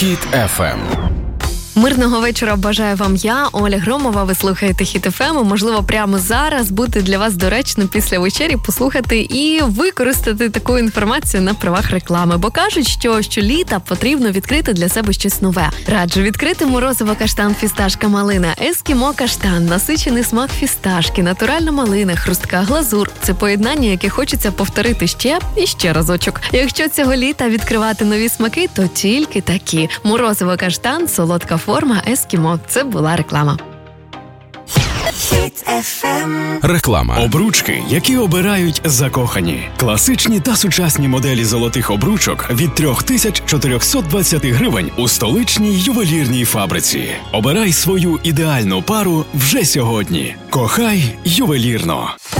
Хіт FM. Мирного вечора бажаю вам я, Оля Громова. Ви слухаєте Хіт FM. Можливо, прямо зараз буде для вас доречно після вечері послухати і використати таку інформацію на правах реклами. Бо кажуть, що щоліта потрібно відкрити для себе щось нове. Раджу відкрити морозиво каштан фісташка малина, ескімо каштан, насичений смак фісташки, натуральна малина, хрустка глазур. Це поєднання, яке хочеться повторити ще і ще разочок. Якщо цього літа відкривати нові смаки, то тільки такі. Морозиво каштан, солодка форма, ескімо. Це була реклама. Реклама. Обручки, які обирають закохані. Класичні та сучасні моделі золотих обручок від 3420 гривень у столичній ювелірній фабриці. Обирай свою ідеальну пару вже сьогодні. Кохай ювелірно.